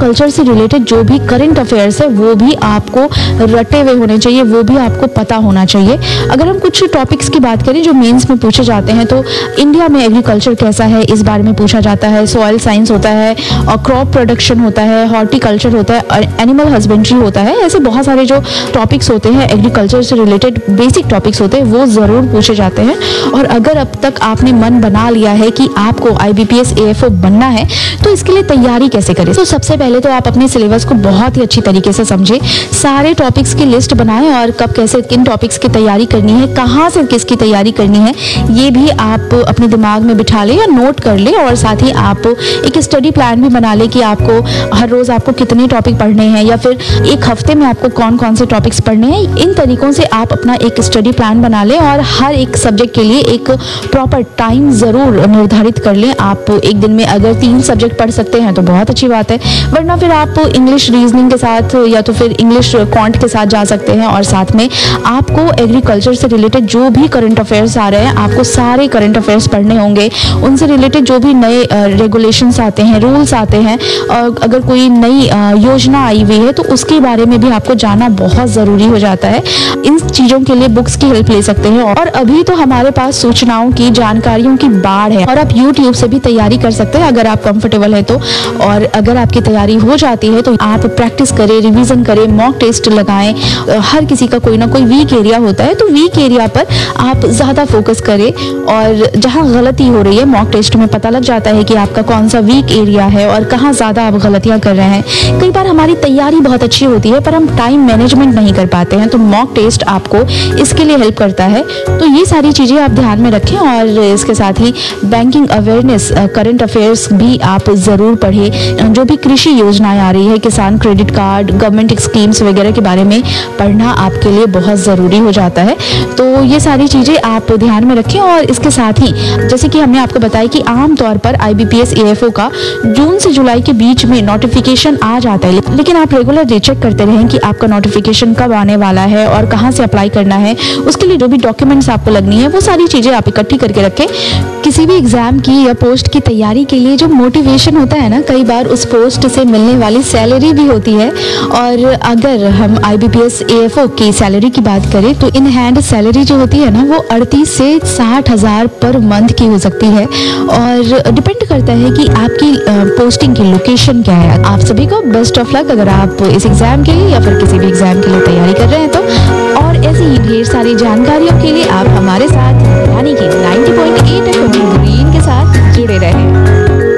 Agriculture से related जो भी करंट अफेयर्स है वो भी आपको रटे हुए होने चाहिए, वो भी आपको पता होना चाहिए। अगर हम कुछ टॉपिक्स की बात करें जो मेंस में पूछे जाते हैं, तो इंडिया में एग्रीकल्चर कैसा है इस बारे में पूछा जाता है, सॉइल साइंस होता है, और क्रॉप प्रोडक्शन होता है, हॉर्टिकल्चर होता है, एनिमल हस्बेंड्री होता है। ऐसे बहुत सारे जो टॉपिक्स होते हैं एग्रीकल्चर से रिलेटेड बेसिक टॉपिक्स होते हैं वो ज़रूर पूछे जाते हैं। और अगर अब तक आपने मन बना लिया है कि आपको IBPS AFO बनना है तो इसके लिए तैयारी कैसे करें। तो सबसे पहले तो आप अपने सिलेबस को बहुत ही अच्छी तरीके से समझें, सारे टॉपिक्स की लिस्ट बनाएं और कब कैसे किन टॉपिक्स की तैयारी करनी है, कहाँ से किसकी तैयारी करनी है, ये भी आप अपने दिमाग में बिठा लें या नोट कर लें। और साथ ही आप एक स्टडी प्लान भी बना लें कि आपको हर रोज़ आपको कितने टॉपिक पढ़ने हैं या फिर एक हफ्ते में आपको कौन कौन से टॉपिक्स पढ़ने हैं। इन तरीकों से आप अपना एक स्टडी प्लान बना लें और हर एक सब्जेक्ट के लिए एक प्रॉपर टाइम ज़रूर निर्धारित कर लें। आप एक दिन में अगर 3 सब्जेक्ट पढ़ सकते हैं तो बहुत अच्छी बात है, वरना फिर आप इंग्लिश रीजनिंग के साथ या तो फिर इंग्लिश क्वांट के साथ जा सकते हैं। और साथ में आपको एग्रीकल्चर से रिलेटेड जो भी करंट अफेयर्स आ रहे हैं आपको सारे करंट अफेयर्स पढ़ने होंगे, उनसे रिलेटेड जो भी नए रेगुलेशंस आते हैं, रूल्स आते हैं, अगर कोई नई योजना आई हुई है तो उसके बारे में भी आपको जानना बहुत ज़रूरी हो जाता है। इन चीज़ों के लिए बुक्स की हेल्प ले सकते हैं। और अभी तो हमारे पास सूचनाओं की, जानकारियों की बाढ़ है और आप YouTube से भी तैयारी कर सकते हैं अगर आप कंफर्टेबल है तो। और अगर आपकी तैयारी हो जाती है तो आप प्रैक्टिस करें, रिवीजन करें, मॉक टेस्ट लगाएं। हर किसी का कोई ना कोई वीक एरिया होता है तो वीक एरिया पर आप ज़्यादा फोकस करें और जहाँ गलती हो रही है मॉक टेस्ट में पता लग जाता है कि आपका कौन सा वीक एरिया है और कहाँ ज़्यादा आप गलतियाँ कर रहे हैं। कई बार हमारी तैयारी बहुत अच्छी होती है पर हम टाइम मैनेजमेंट नहीं कर पाते हैं, तो मॉक टेस्ट आपको इसके लिए हेल्प करता है। तो ये सारी चीज़ें आप ध्यान में रखें। और इसके साथ ही बैंकिंग अवेयरनेस, करंट अफेयर्स भी आप ज़रूर पढ़ें। जो भी कृषि योजनाएं आ रही है, किसान क्रेडिट कार्ड, गवर्नमेंट स्कीम्स वगैरह के बारे में पढ़ना आपके लिए बहुत ज़रूरी हो जाता है। तो ये सारी चीज़ें आप ध्यान में रखें। और इसके साथ ही जैसे कि हमने आपको बताया कि आमतौर पर IBPS AFO का जून से जुलाई के बीच में नोटिफिकेशन आ जाता है, लेकिन आप रेगुलर चेक करते रहें कि आपका नोटिफिकेशन कब आने वाला है और कहाँ से अप्लाई करना है। उसके लिए जो भी डॉक्यूमेंट्स आपको लगनी है वो सारी चीज़ें आप इकट्ठी करके रखें। किसी भी एग्जाम की या पोस्ट की तैयारी के लिए जो मोटिवेशन होता है ना, कई बार उस पोस्ट से मिलने वाली सैलरी भी होती है। और अगर हम IBPS AFO की सैलरी की बात करें तो इन हैंड सैलरी जो होती है ना वो 38 से 60 हज़ार पर मंथ की हो सकती है। और डिपेंड करता है कि आपकी पोस्टिंग की लोकेशन क्या है। आप सभी को बेस्ट ऑफ लक अगर आप इस एग्जाम के लिए या फिर किसी भी एग्जाम के लिए तैयारी कर रहे हैं तो। और ऐसी ही ढेर सारी जानकारियों के लिए आप हमारे साथ यानी कि 90.8 FM ग्रीन के साथ जुड़े रहें।